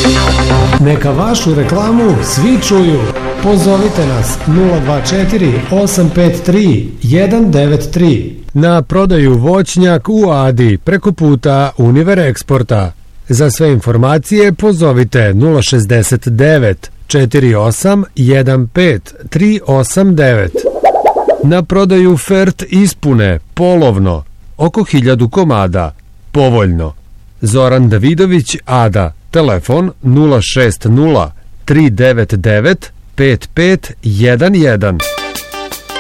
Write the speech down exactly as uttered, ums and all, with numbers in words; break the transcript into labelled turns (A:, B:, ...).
A: Neka vašu reklamu svi čuju. Pozovite nas nula dva četiri osam pet tri jedan devet tri. Na prodaju voćnjak u Adi preko puta Univer Eksporta. Za sve informacije pozovite nula šezdeset devet četiri osam jedan pet tri osam devet. Na prodaju Fert ispune polovno oko hiljadu komada povoljno. Zoran Davidović, Ada, telefon nula šest nula tri devet devet pet pet jedan jedan.